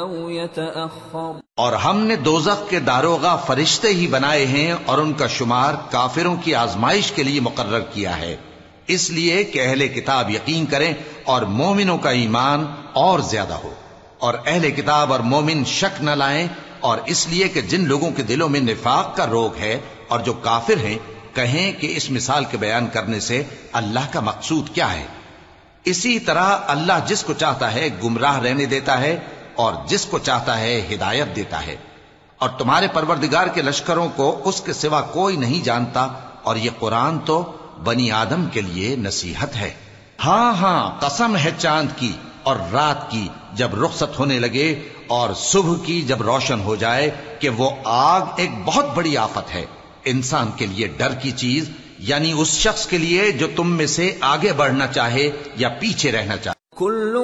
और हमने दोज़ख के दारोगा फरिश्ते ही बनाए हैं और उनका शुमार काफिरों की आजमाइश के लिए मुकर्रर किया है, इसलिए कि अहले किताब यकीन करें और मोमिनों का ईमान और ज्यादा हो, और अहले किताब और मोमिन शक न लाएं, और इसलिए कि जिन लोगों के दिलों में निफाक का रोग है और जो काफिर हैं, कहें कि इस मिसाल के बयान करने से अल्लाह का मकसूद क्या है। इसी तरह अल्लाह जिसको चाहता है गुमराह रहने देता है और जिसको चाहता है हिदायत देता है, और तुम्हारे परवरदिगार के लश्करों को उसके सिवा कोई नहीं जानता, और ये कुरान तो बनी आदम के लिए नसीहत है। हां हां, कसम है चांद की और रात की जब रुखसत होने लगे, और सुबह की जब रोशन हो जाए, कि वो आग एक बहुत बड़ी आफत है, इंसान के लिए डर की चीज, यानी उस शख्स के लिए जो तुम में से आगे बढ़ना चाहे या पीछे रहना चाहे।